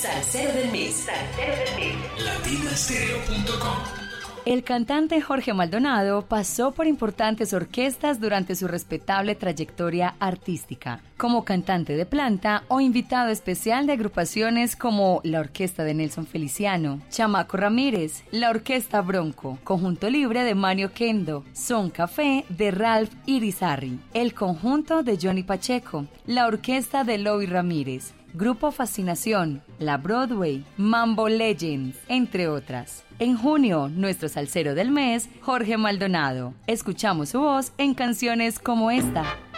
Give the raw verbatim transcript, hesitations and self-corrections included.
Salsero del mes. Salsero del mes. latina stereo punto com. El cantante Jorge Maldonado pasó por importantes orquestas durante su respetable trayectoria artística, como cantante de planta o invitado especial de agrupaciones como la Orquesta de Nelson Feliciano, Chamaco Ramírez, la Orquesta Bronco, Conjunto Libre de Mario Kendo, Son Café de Ralph Irizarry, el Conjunto de Johnny Pacheco, la Orquesta de Loy Ramírez, Grupo Fascinación, La Broadway, Mambo Legends, entre otras. En junio, nuestro salsero del mes, Jorge Maldonado. Escuchamos su voz en canciones como esta.